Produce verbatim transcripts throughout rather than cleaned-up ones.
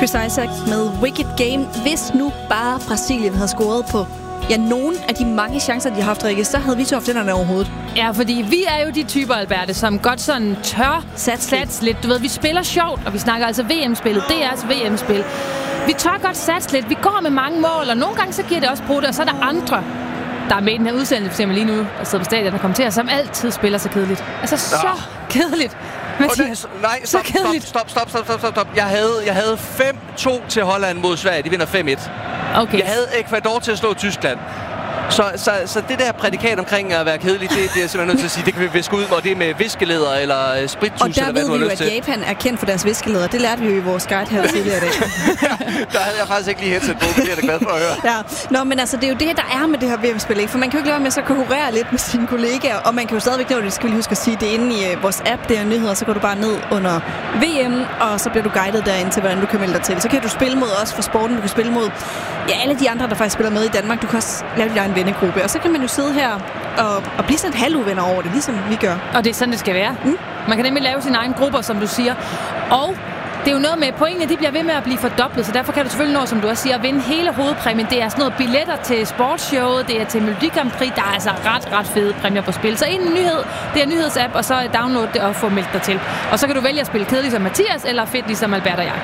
Chris Isaak med Wicked Game. Hvis nu bare Brasilien havde scoret på ja, nogen af de mange chancer, de har haft, Rikke, så havde vi så haft den overhovedet. Ja, fordi vi er jo de typer, Alberte, som godt sådan tør Sats sats lidt. Du ved, vi spiller sjovt, og vi snakker altså V M-spillet. Det er altså V M-spil. Vi tør godt satse lidt. Vi går med mange mål, og nogle gange så giver det også på det, og så er der andre, der er med i den her udsendelse, for eksempel lige nu, der sidder på stadion og kommenterer, som altid spiller så kedeligt. Altså, så ja. kedeligt. Mathias, nej, stop, stop, stop, stop, stop, stop, stop. Jeg havde, jeg havde fem to til Holland mod Sverige. De vinder fem et. Okay. Jeg havde Ecuador til at slå Tyskland. Så, så, så det der prædikat omkring at være kedelig, det, det er simpelthen nødt til at sige, det kan vi viske ud, og det er med viskeleder eller sprittus, og der eller hvad ved du har vi jo, lyst at til. Japan er kendt for deres viskeleder. Det lærte vi jo i vores guide her tidligere i dag. Der havde jeg faktisk ikke lige headset på, men det er jeg da glad for at høre. Ja. Nå, men altså, det er jo det, der er med det her V M-spil, ikke? For man kan jo ikke lade være med så at konkurrere lidt med sine kollegaer, og man kan jo stadigvæk, det skal vi lige huske at sige, det er inde i uh, vores app, der er nyheder, så går du bare ned under V M, og så bliver du guidet derinde til, hvordan du kan melde dig til. Så kan du spille mod os for sporten, du kan spille mod ja, alle de andre, der faktisk spiller med i Danmark. Du kan også lave din egen vennegruppe, og så kan man jo sidde her og, og blive sådan et halvuvenner over det, ligesom vi gør. Og det er sådan, det skal være. Mm. Man kan nemlig lave sine egne grupper, som du siger. Og det er jo noget med, pointene de bliver ved med at blive fordoblet, så derfor kan du selvfølgelig nå, som du også siger, at vinde hele hovedpræmien. Det er sådan noget billetter til sportsshowet, det er til Melodi Grand Prix. Der er altså ret, ret fede præmier på spil. Så en nyhed, det er nyhedsapp, og så download det og få meldt dig til. Og så kan du vælge at spille kedeligt som Mathias, eller fedt ligesom Albert og jeg.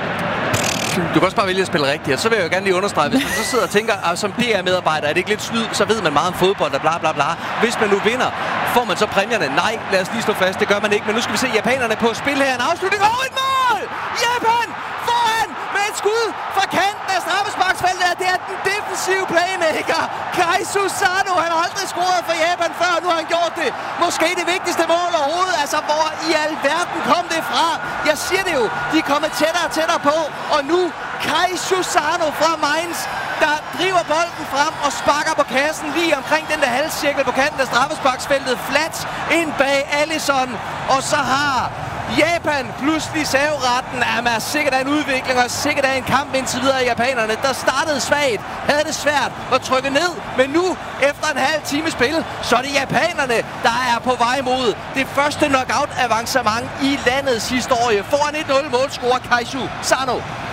Du kan også bare vælge at spille rigtigt, og så vil jeg jo gerne lige understrege, hvis man så sidder og tænker, at som D R-medarbejder er det ikke lidt snyd, så ved man meget om fodbold og bla bla bla. Hvis man nu vinder, får man så præmierne? Nej, lad os lige slå fast, det gør man ikke. Men nu skal vi se japanerne på spil her. En afslutning og et mål! Japan foran med et skud fra kanten af straffesparksfeltet. Det er den defensive playmaker, Kai Susano. Han har aldrig scoret for Japan før, nu har han gjort det. Måske det vigtigste mål overhovedet. Altså, hvor i alverden kom det fra? Jeg siger det jo, de er kommet tættere og tættere på. Og nu Kai Susano fra Mainz, der driver bolden frem og sparker på kassen lige omkring den der halvcirkel på kanten af straffesparksfeltet. Flat ind bag Alisson. Og så har Japan pludselig serveretten. Jamen, er sikkert af en udvikling og sikkert af en kamp indtil videre i japanerne, der startede svagt, havde det svært at trykke ned. Men nu, efter en halv time spil, så er det japanerne, der er på vej mod det første knockout-avancement i landets historie. Foran et nul målscorer Kai Susano.